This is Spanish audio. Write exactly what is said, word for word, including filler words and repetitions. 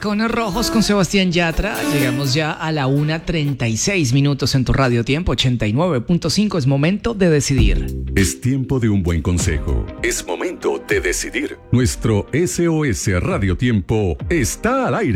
Tacones Rojos con Sebastián Yatra. Llegamos ya a la una treinta y seis minutos en tu radio tiempo ochenta y nueve punto cinco. Es momento de decidir. Es tiempo de un buen consejo. Es momento de decidir. Nuestro S O S Radio Tiempo está al aire.